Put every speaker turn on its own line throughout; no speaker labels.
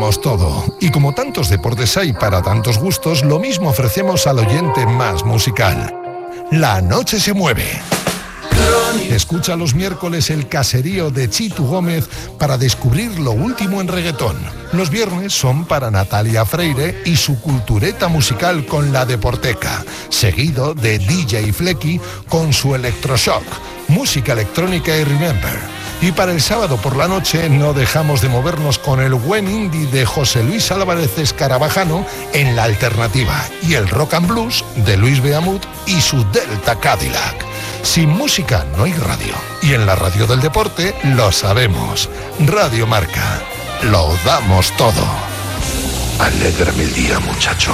Todo. Y como tantos deportes hay para tantos gustos, lo mismo ofrecemos al oyente más musical. La noche se mueve. Escucha los miércoles el caserío de Chitu Gómez para descubrir lo último en reggaetón. Los viernes son para Natalia Freire y su cultureta musical con La Deporteca, seguido de DJ Flecky con su Electroshock, música electrónica y Remember. Y para el sábado por la noche no dejamos de movernos con el buen indie de José Luis Álvarez Escarabajano en La Alternativa y el rock and blues de Luis Beamut y su Delta Cadillac. Sin música no hay radio. Y en la radio del deporte lo sabemos. Radio Marca. Lo damos todo. Alégrame el día, muchacho.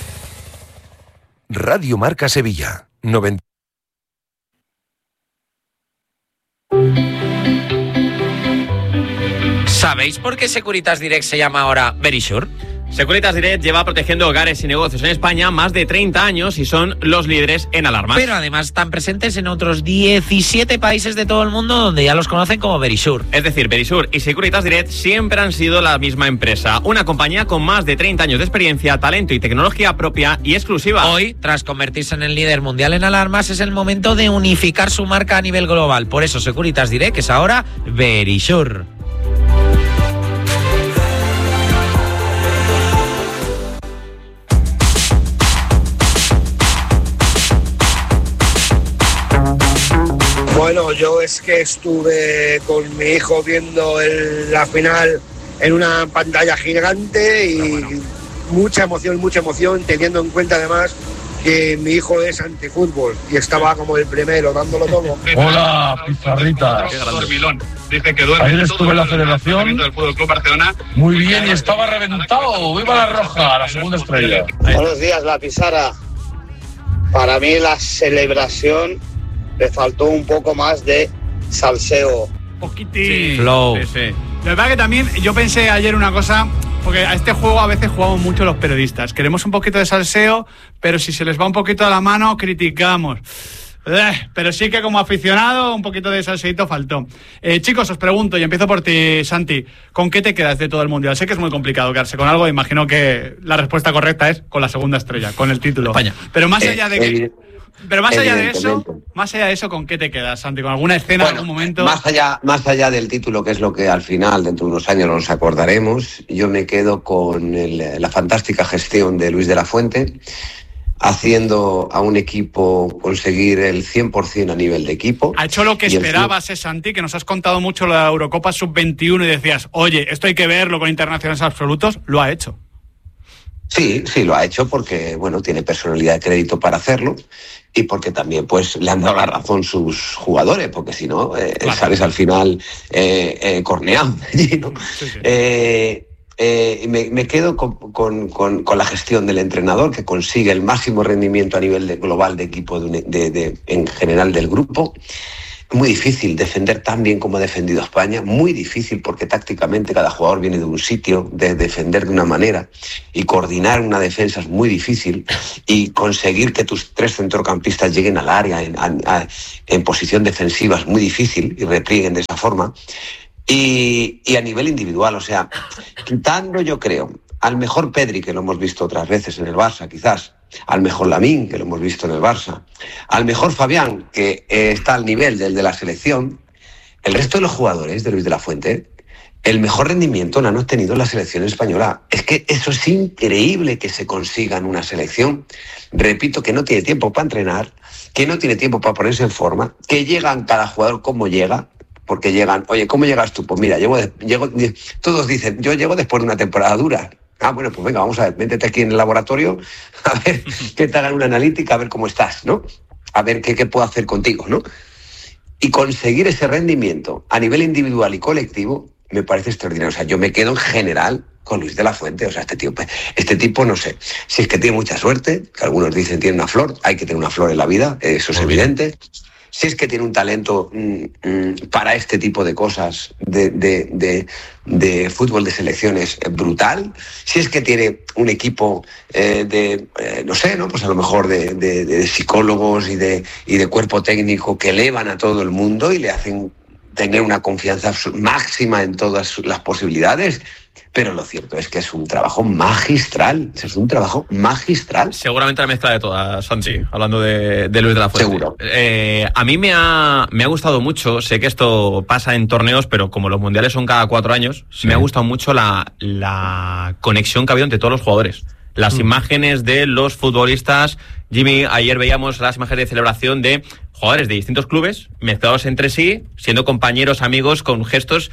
Radio Marca Sevilla. 90.
¿Sabéis por qué Securitas Direct se llama ahora Verisure?
Securitas Direct lleva protegiendo hogares y negocios en España más de 30 años y son los líderes en alarmas.
Pero además están presentes en otros 17 países de todo el mundo donde ya los conocen como Verisure.
Es decir, Verisure y Securitas Direct siempre han sido la misma empresa. Una compañía con más de 30 años de experiencia, talento y tecnología propia y exclusiva.
Hoy, tras convertirse en el líder mundial en alarmas, es el momento de unificar su marca a nivel global. Por eso Securitas Direct es ahora Verisure.
Bueno, yo es que estuve con mi hijo viendo la final en una pantalla gigante y mucha emoción, teniendo en cuenta además que mi hijo es antifútbol y estaba como el primero, dándolo todo.
Hola, pizarritas.
Dice que
ayer estuve en la celebración
del Fútbol Club Barcelona.
Muy bien, y estaba reventado. ¡Viva la Roja, la segunda estrella!
Buenos días, la Pizarra. Para mí la celebración le faltó un poco más de salseo.
Poquitín.
Sí, flow.
Sí. La verdad que también yo pensé ayer una cosa, porque a este juego a veces jugamos mucho los periodistas. Queremos un poquito de salseo, pero si se les va un poquito a la mano, criticamos. Pero sí que como aficionado un poquito de salseito faltó. Chicos, os pregunto, y empiezo por ti, Santi, ¿con qué te quedas de todo el Mundial? Sé que es muy complicado quedarse con algo, imagino que la respuesta correcta es con la segunda estrella, con el título.
España.
Pero más allá de que... Pero más allá de eso, ¿con qué te quedas, Santi? ¿Con alguna escena, algún momento?
Más allá del título, que es lo que al final, dentro de unos años, nos acordaremos, yo me quedo con la fantástica gestión de Luis de la Fuente, haciendo a un equipo conseguir el 100% a nivel de equipo.
Ha hecho lo que esperabas, Santi, que nos has contado mucho la Eurocopa Sub-21 y decías, oye, esto hay que verlo con internacionales absolutos. Lo ha hecho.
Sí, lo ha hecho porque, bueno, tiene personalidad de crédito para hacerlo y porque también, pues, le han dado la razón sus jugadores, porque si no, claro, sales al final corneado, ¿no? Sí. Me quedo con la gestión del entrenador, que consigue el máximo rendimiento a nivel global de equipo en general del grupo. Muy difícil defender tan bien como ha defendido España, muy difícil porque tácticamente cada jugador viene de un sitio, de defender de una manera, y coordinar una defensa es muy difícil, y conseguir que tus tres centrocampistas lleguen al área en posición defensiva es muy difícil y replieguen de esa forma. Y a nivel individual, o sea, quitando, yo creo, al mejor Pedri, que lo hemos visto otras veces en el Barça, quizás, al mejor Lamine, que lo hemos visto en el Barça, al mejor Fabián, que está al nivel del de la selección, el resto de los jugadores de Luis de la Fuente, el mejor rendimiento lo han obtenido en la selección española. Es que eso es increíble que se consiga en una selección, repito, que no tiene tiempo para entrenar, que no tiene tiempo para ponerse en forma, que llegan cada jugador como llega, porque llegan, oye, ¿cómo llegas tú? Pues mira, todos dicen, yo llego después de una temporada dura. Ah, bueno, pues venga, vamos a ver, métete aquí en el laboratorio, a ver que te hagan una analítica, a ver cómo estás, ¿no? A ver qué puedo hacer contigo, ¿no? Y conseguir ese rendimiento a nivel individual y colectivo me parece extraordinario. O sea, yo me quedo en general con Luis de la Fuente. O sea, este tipo, no sé, si es que tiene mucha suerte, que algunos dicen tiene una flor, hay que tener una flor en la vida, eso es evidente. Si es que tiene un talento para este tipo de cosas de fútbol de selecciones brutal, si es que tiene un equipo no sé, ¿no? Pues a lo mejor de psicólogos y de cuerpo técnico que elevan a todo el mundo y le hacen tener una confianza máxima en todas las posibilidades, Pero lo cierto es que es un trabajo magistral.
Seguramente la mezcla de todas, Santi, hablando de Luis de la Fuente.
Seguro.
A mí me ha gustado mucho, sé que esto pasa en torneos, pero como los mundiales son cada 4 años, me ha gustado mucho la conexión que ha habido entre todos los jugadores. Las imágenes de los futbolistas. Jimmy, ayer veíamos las imágenes de celebración de jugadores de distintos clubes mezclados entre sí, siendo compañeros, amigos, con gestos,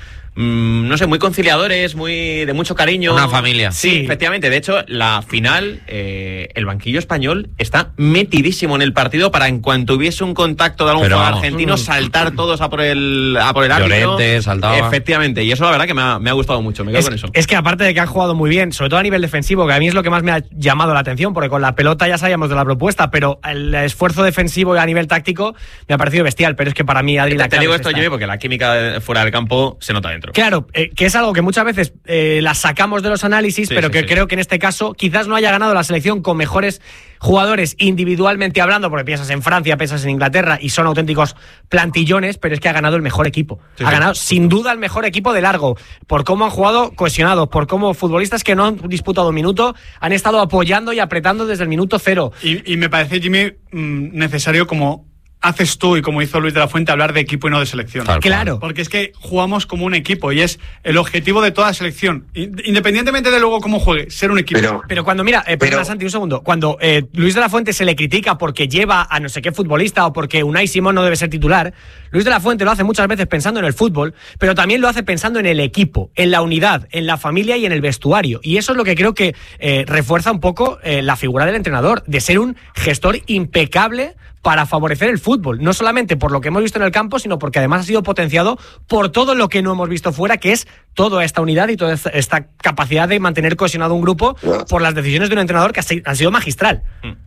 no sé, muy conciliadores, de mucho cariño.
Una familia.
Sí, efectivamente. De hecho, la final, el banquillo español está metidísimo en el partido para en cuanto hubiese un contacto de algún jugador argentino, saltar todos a por el árbitro.
Llorente, saltaba.
Efectivamente. Y eso la verdad que me ha gustado mucho. Me quedo con eso.
Es que aparte de que han jugado muy bien, sobre todo a nivel defensivo, que a mí es lo que más me ha llamado la atención, porque con la pelota ya sabíamos de la propuesta, pero el esfuerzo defensivo a nivel táctico me ha parecido bestial. Pero es que para mí, Adri,
te digo esto, Jimmy, porque la química fuera del campo se nota dentro.
Claro, que es algo que muchas veces la sacamos de los análisis, pero que creo que en este caso quizás no haya ganado la selección con mejores jugadores individualmente hablando, porque piensas en Francia, piensas en Inglaterra y son auténticos plantillones, pero es que ha ganado el mejor equipo. Ha ganado sin duda el mejor equipo de largo, por cómo han jugado cohesionados, por cómo futbolistas que no han disputado un minuto han estado apoyando y apretando desde el minuto 0.
Y me parece, Jimmy, necesario, como haces tú y como hizo Luis de la Fuente, hablar de equipo y no de selección.
Claro.
Porque es que jugamos como un equipo y es el objetivo de toda selección, independientemente de luego cómo juegue, ser un equipo.
Pero cuando, mira, perdona, Santi, un segundo, cuando Luis de la Fuente se le critica porque lleva a no sé qué futbolista o porque Unai Simón no debe ser titular, Luis de la Fuente lo hace muchas veces pensando en el fútbol, pero también lo hace pensando en el equipo, en la unidad, en la familia y en el vestuario. Y eso es lo que creo que refuerza un poco la figura del entrenador, de ser un gestor impecable para favorecer el fútbol, no solamente por lo que hemos visto en el campo, sino porque además ha sido potenciado por todo lo que no hemos visto fuera, que es toda esta unidad y toda esta capacidad de mantener cohesionado un grupo por las decisiones de un entrenador que han sido magistral.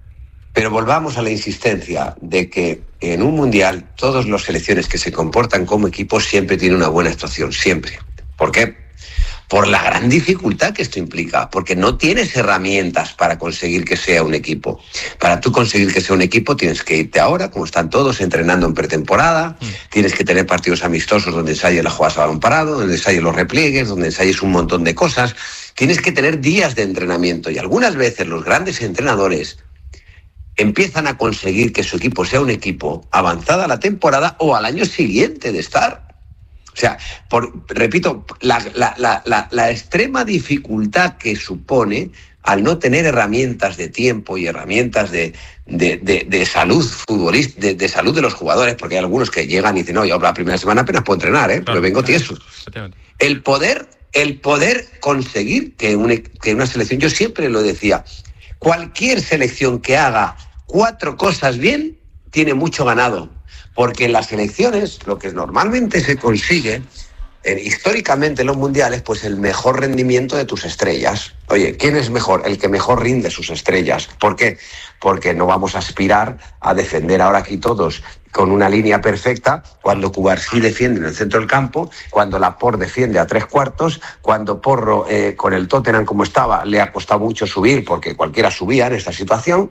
Pero volvamos a la insistencia de que en un mundial todas las selecciones que se comportan como equipos siempre tienen una buena actuación, siempre. ¿Por qué? Por la gran dificultad que esto implica, porque no tienes herramientas para conseguir que sea un equipo. Para tú conseguir que sea un equipo tienes que irte ahora, como están todos, entrenando en pretemporada, tienes que tener partidos amistosos donde ensayes la jugada a balón parado, donde ensayes los repliegues, donde ensayes un montón de cosas. Tienes que tener días de entrenamiento y algunas veces los grandes entrenadores empiezan a conseguir que su equipo sea un equipo avanzada la temporada o al año siguiente de estar. O sea, repito, la extrema dificultad que supone al no tener herramientas de tiempo y herramientas de salud futbolista, de salud de los jugadores, porque hay algunos que llegan y dicen, no, yo la primera semana apenas puedo entrenar, pero vengo tieso. El poder conseguir que una selección, yo siempre lo decía, cualquier selección que haga 4 cosas bien, tiene mucho ganado. Porque en las elecciones, lo que normalmente se consigue, históricamente en los mundiales, pues el mejor rendimiento de tus estrellas. Oye, ¿quién es mejor? El que mejor rinde sus estrellas. ¿Por qué? Porque no vamos a aspirar a defender ahora aquí todos con una línea perfecta, cuando Cubarsí defiende en el centro del campo, cuando Laporte defiende a 3/4, cuando Porro, con el Tottenham como estaba, le ha costado mucho subir, porque cualquiera subía en esta situación.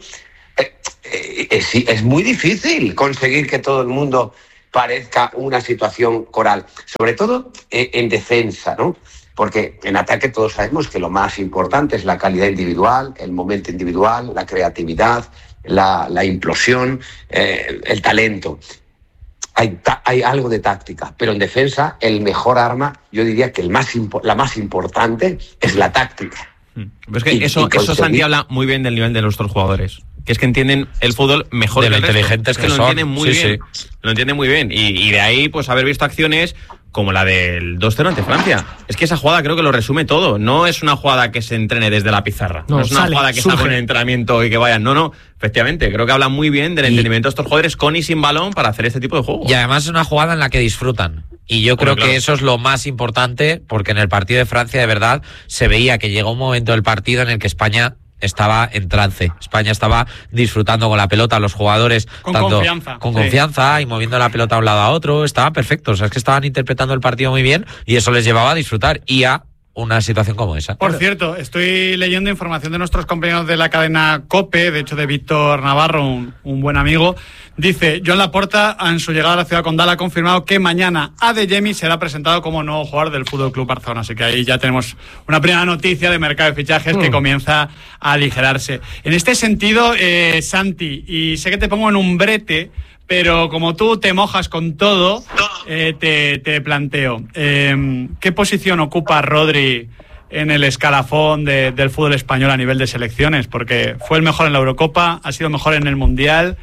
Es muy difícil conseguir que todo el mundo parezca una situación coral, sobre todo en defensa, ¿no? Porque en ataque todos sabemos que lo más importante es la calidad individual, el momento individual, la creatividad, la implosión, el talento. Hay algo de táctica, pero en defensa el mejor arma, yo diría que la más importante es la táctica.
Pero es que eso Santi habla muy bien del nivel de nuestros jugadores, que es que entienden el fútbol mejor
de
que
lo inteligentes que
lo
son.
Entienden muy bien. Lo entienden muy bien. Y de ahí, pues, haber visto acciones como la del 2-0 ante Francia. Es que esa jugada creo que lo resume todo. No es una jugada que se entrene desde la pizarra. No es una jugada que está con el entrenamiento y que vayan. No. Efectivamente, creo que habla muy bien del entendimiento de estos jugadores con y sin balón para hacer este tipo de juego.
Y además es una jugada en la que disfrutan. Y yo creo que eso es lo más importante, porque en el partido de Francia, de verdad, se veía que llegó un momento del partido en el que España estaba en trance. España estaba disfrutando con la pelota, los jugadores
con confianza
y moviendo la pelota de un lado a otro, estaban perfectos, es que estaban interpretando el partido muy bien y eso les llevaba a disfrutar y a una situación como esa.
Por cierto, estoy leyendo información de nuestros compañeros de la cadena COPE, de hecho de Víctor Navarro, un buen amigo. Dice, Joan Laporta, en su llegada a la ciudad condal, ha confirmado que mañana Adeyemi será presentado como nuevo jugador del Fútbol Club Barcelona. Así que ahí ya tenemos una primera noticia de mercado de fichajes que comienza a aligerarse. En este sentido, Santi, y sé que te pongo en un brete, pero como tú te mojas con todo, te planteo, ¿qué posición ocupa Rodri en el escalafón del fútbol español a nivel de selecciones? Porque fue el mejor en la Eurocopa, ha sido mejor en el Mundial.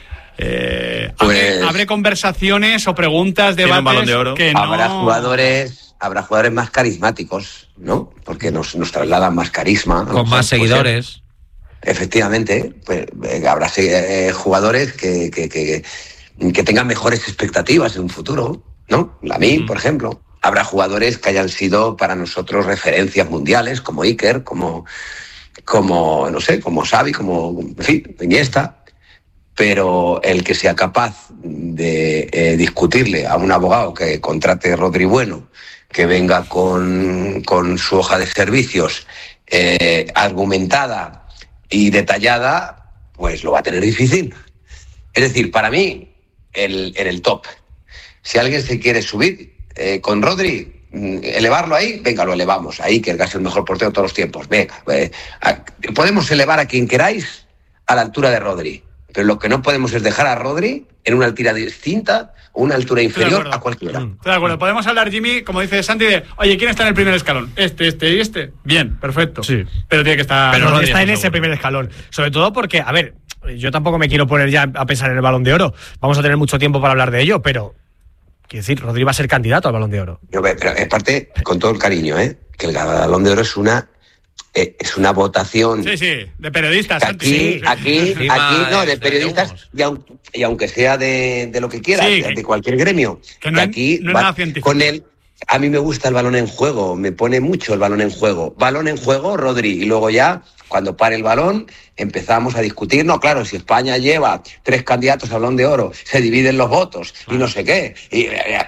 ¿Habré conversaciones o preguntas, debates
de oro?
Que no...
Habrá jugadores más carismáticos, ¿no? Porque nos trasladan más carisma.
Con más seguidores.
Efectivamente, pues habrá jugadores que tengan mejores expectativas en un futuro, ¿no? Lamine, por ejemplo. Habrá jugadores que hayan sido para nosotros referencias mundiales, como Iker, como no sé, como Xavi, como, en fin, Iniesta. Pero el que sea capaz de discutirle a un abogado que contrate Rodri bueno, que venga con su hoja de servicios argumentada y detallada, pues lo va a tener difícil. Es decir, para mí, en el top, si alguien se quiere subir con Rodri, elevarlo ahí, venga, lo elevamos. Ahí, que es el mejor portero de todos los tiempos. Venga, podemos elevar a quien queráis a la altura de Rodri, pero lo que no podemos es dejar a Rodri en una altura distinta o una altura inferior a cualquiera.
Estoy de acuerdo. Podemos hablar, Jimmy, como dice Santi, de, oye, ¿quién está en el primer escalón? Este y este. Bien, perfecto. Sí. Pero tiene que estar...
Pero Rodri está en ese primer escalón. Sobre todo porque, a ver, yo tampoco me quiero poner ya a pensar en el Balón de Oro. Vamos a tener mucho tiempo para hablar de ello, pero... Quiero decir, Rodri va a ser candidato al Balón de Oro.
Pero aparte, con todo el cariño, que el Balón de Oro es una votación.
Sí, de periodistas.
Aquí no, de periodistas, y aunque sea de lo que quiera, de cualquier gremio.
Que no aquí no es nada científico.
Con él, a mí me gusta el balón en juego, me pone mucho el balón en juego. Balón en juego, Rodri, y luego ya, cuando pare el balón, empezamos a discutir. No, claro, si España lleva 3 candidatos al Balón de Oro, se dividen los votos y no sé qué. Y,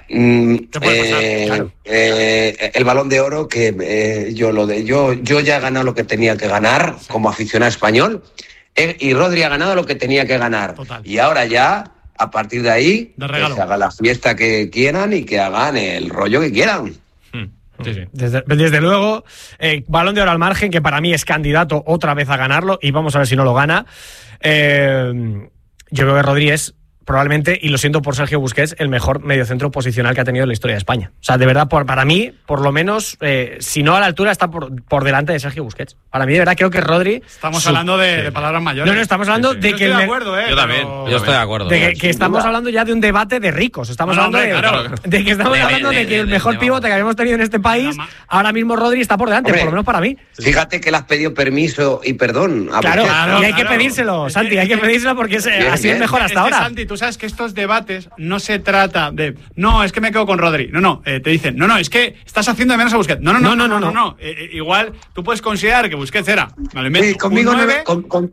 el Balón de Oro, que yo ya he ganado lo que tenía que ganar como aficionado español, y Rodri ha ganado lo que tenía que ganar.
Total.
Y ahora ya, a partir de ahí, que se haga la fiesta que quieran y que hagan el rollo que quieran.
Sí. Desde luego, Balón de Oro al margen, que para mí es candidato otra vez a ganarlo, y vamos a ver si no lo gana. Yo creo que Rodri es probablemente, y lo siento por Sergio Busquets, el mejor mediocentro posicional que ha tenido en la historia de España. O sea, de verdad, para mí, por lo menos, si no a la altura, está por delante de Sergio Busquets. Para mí, de verdad, creo que Rodri...
Estamos hablando de palabras mayores.
No, estamos hablando de que...
Estoy de acuerdo,
Yo también.
Yo estoy de acuerdo.
De que estamos hablando ya de un debate de ricos. Estamos hablando de que estamos hablando de que el mejor pivote que habíamos tenido en este país, ahora mismo Rodri está por delante, por lo menos para mí.
Fíjate que le has pedido permiso y perdón a
Claro,
Busquets.
y hay que pedírselo, Santi, hay que pedírselo porque ha sido el mejor hasta ahora.
Santi, tú sabes que estos debates no se trata de, no, es que me quedo con Rodri. No, te dicen, no, es que estás haciendo de menos a Busquets. No. Igual tú puedes considerar que Busquets era, me lo invento,
conmigo
un 9,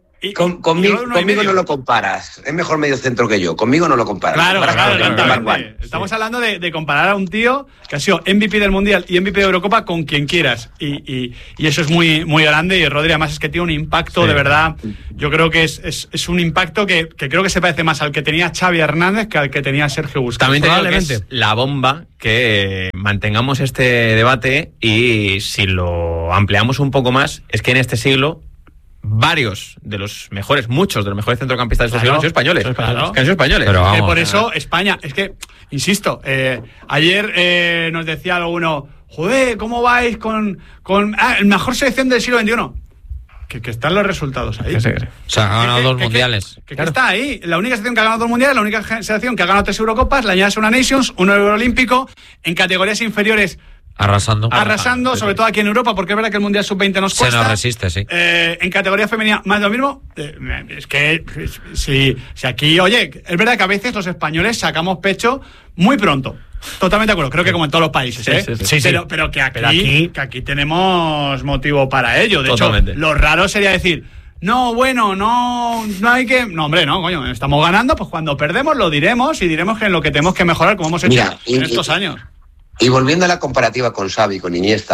conmigo no lo comparas. Es mejor medio centro que yo. Conmigo no lo comparas.
Claro. Estamos hablando de comparar a un tío que ha sido MVP del Mundial y MVP de Eurocopa con quien quieras. Y eso es muy, muy grande. Y Rodri además es que tiene un impacto, de verdad. Yo creo que es un impacto que creo que se parece más al que tenía Xavi Hernández que al que tenía Sergio Busquets.
También probablemente es la bomba que mantengamos este debate, y si lo ampliamos un poco más, es que en este siglo muchos de los mejores centrocampistas de estos siglos han sido españoles.
Claro.
Que han sido españoles.
Pero vamos,
por eso España, es que, insisto, ayer nos decía alguno, joder, ¿cómo vais con el mejor selección del siglo XXI? Que están los resultados ahí.
O sea, ha ganado 2 mundiales.
Que está ahí. La única selección que ha ganado 2 mundiales, la única selección que ha ganado 3 Eurocopas, le añades una Nations, un Euro Olímpico, en categorías inferiores.
Arrasando,
sobre todo aquí en Europa, porque es verdad que el Mundial Sub-20 nos cuesta.
Se nos resiste, sí.
En categoría femenina, más de lo mismo. Es que si aquí, oye, es verdad que a veces los españoles sacamos pecho muy pronto. Totalmente de acuerdo, creo que como en todos los países,
Sí.
Pero que aquí tenemos motivo para ello. De
Totalmente.
hecho, lo raro sería decir, no hay que... No, hombre, no, coño, estamos ganando, pues cuando perdemos lo diremos y diremos que en lo que tenemos que mejorar, como hemos hecho en estos años.
Y volviendo a la comparativa con Xavi, con Iniesta,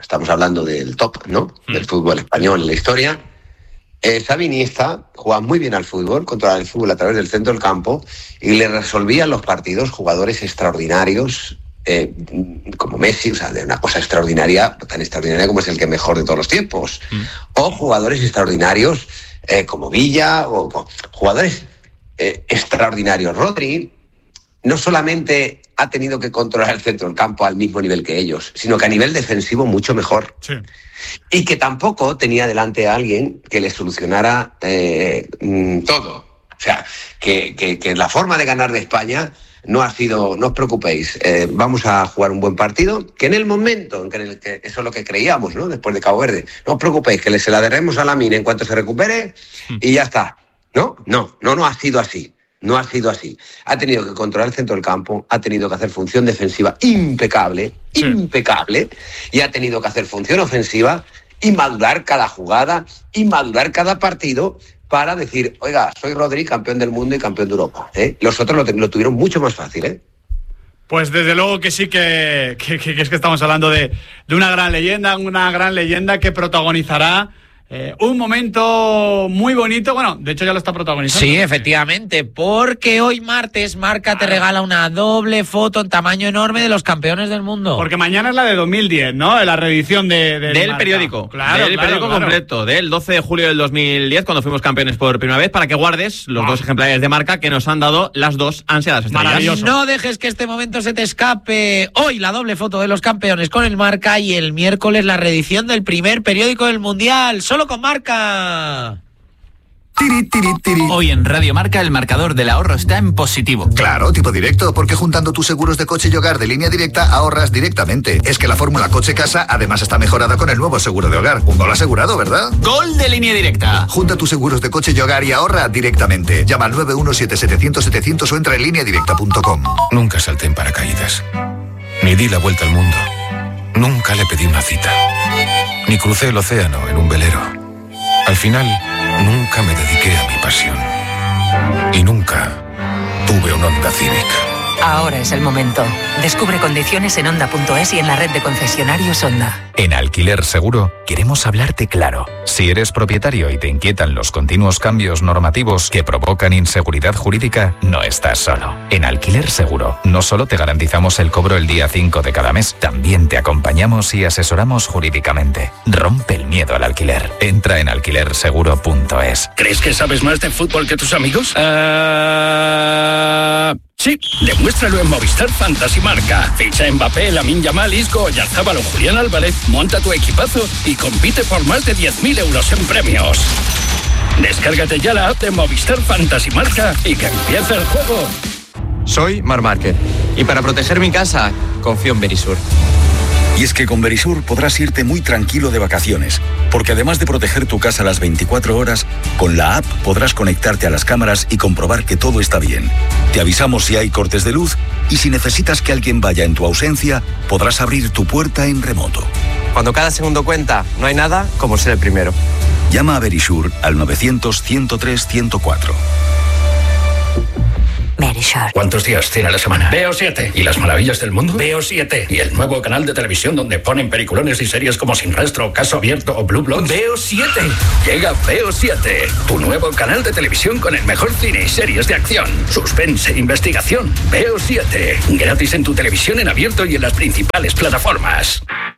estamos hablando del top, ¿no? Del fútbol español en la historia. Xavi Iniesta jugaba muy bien al fútbol, controlaba el fútbol a través del centro del campo y le resolvían los partidos jugadores extraordinarios, como Messi, o sea, de una cosa extraordinaria, tan extraordinaria como es el que mejor de todos los tiempos. O jugadores extraordinarios como Villa, o jugadores extraordinarios. Rodri no solamente ha tenido que controlar el centro del campo al mismo nivel que ellos, sino que a nivel defensivo mucho mejor. Sí. Y que tampoco tenía delante a alguien que le solucionara todo. O sea, que la forma de ganar de España no ha sido, no os preocupéis, vamos a jugar un buen partido, que en el momento en el que eso es lo que creíamos, ¿no? Después de Cabo Verde, no os preocupéis, que se la daremos a Lamine en cuanto se recupere y ya está. No ha sido así. No ha sido así. Ha tenido que controlar el centro del campo, ha tenido que hacer función defensiva impecable, y ha tenido que hacer función ofensiva y madurar cada jugada y madurar cada partido para decir, oiga, soy Rodri, campeón del mundo y campeón de Europa. Los otros lo tuvieron mucho más fácil,
Pues desde luego que sí, que es que estamos hablando de una gran leyenda que protagonizará un momento muy bonito. Bueno, de hecho ya lo está protagonizando.
Sí, efectivamente, porque hoy martes Marca te regala una doble foto en tamaño enorme de los campeones del mundo.
Porque mañana es la de 2010, ¿no? La reedición del
Marca. Periódico.
Claro,
del periódico completo, del 12 de julio del 2010, cuando fuimos campeones por primera vez, para que guardes los dos ejemplares de Marca que nos han dado las dos ansiadas estrellas.
Maravilloso. No dejes que este momento se te escape. Hoy la doble foto de los campeones con el Marca y el miércoles la reedición del primer periódico del Mundial. Solo con Marca.
Hoy en Radio Marca el marcador del ahorro está en positivo.
Claro, tipo directo, porque juntando tus seguros de coche y hogar de Línea Directa ahorras directamente. Es que la fórmula coche-casa además está mejorada con el nuevo seguro de hogar. Un gol asegurado, ¿verdad?
¡Gol de Línea Directa!
Junta tus seguros de coche y hogar y ahorra directamente. Llama al 917-700-700 o entra en lineadirecta.com.
Nunca salté en paracaídas. Ni di la vuelta al mundo. Nunca le pedí una cita. Ni crucé el océano en un velero. Al final, nunca me dediqué a mi pasión. Y nunca tuve un Honda Civic.
Ahora es el momento. Descubre condiciones en Honda.es y en la red de concesionarios Honda.
En Alquiler Seguro queremos hablarte claro. Si eres propietario y te inquietan los continuos cambios normativos que provocan inseguridad jurídica, no estás solo. En Alquiler Seguro no solo te garantizamos el cobro el día 5 de cada mes, también te acompañamos y asesoramos jurídicamente. Rompe el miedo al alquiler. Entra en alquilerseguro.es.
¿Crees que sabes más de fútbol que tus amigos? Sí, demuéstralo en Movistar Fantasy Marca. Ficha Mbappé, Lamine Yamal, Isco, Oyarzabal o Julián Álvarez, monta tu equipazo y compite por más de 10.000 euros en premios. Descárgate ya la app de Movistar Fantasy Marca y que empiece el juego.
Soy Marc Márquez y para proteger mi casa confío en Verisur.
Y es que con Verisur podrás irte muy tranquilo de vacaciones, porque además de proteger tu casa las 24 horas, con la app podrás conectarte a las cámaras y comprobar que todo está bien. Te avisamos si hay cortes de luz y si necesitas que alguien vaya en tu ausencia, podrás abrir tu puerta en remoto.
Cuando cada segundo cuenta, no hay nada como ser el primero.
Llama a Verisur al 900-103-104.
Verisur.
¿Cuántos días tiene la semana? Veo 7. ¿Y las maravillas del mundo? Veo 7. ¿Y el nuevo canal de televisión donde ponen peliculones y series como Sin Rastro, Caso Abierto o Blue Bloods? Veo 7. Llega Veo 7, tu nuevo canal de televisión con el mejor cine y series de acción, suspense e investigación. Veo 7. Gratis en tu televisión en abierto y en las principales plataformas.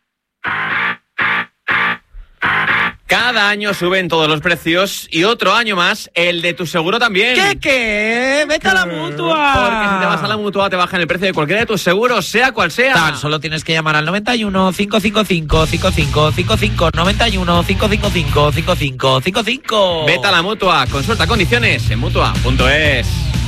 Cada año suben todos los precios y otro año más el de tu seguro también.
¿Qué? ¡Vete a la Mutua!
Porque si te vas a la Mutua te bajan el precio de cualquiera de tus seguros, sea cual sea.
Tan solo tienes que llamar al 91 555 5555 91 555 5555.
Vete a la Mutua, consulta condiciones en Mutua.es.